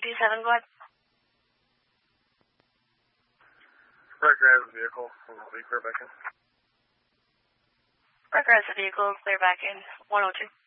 827, go ahead. Recognize the vehicle. We'll be clear back in. Recognize the vehicle, clear back in. 102.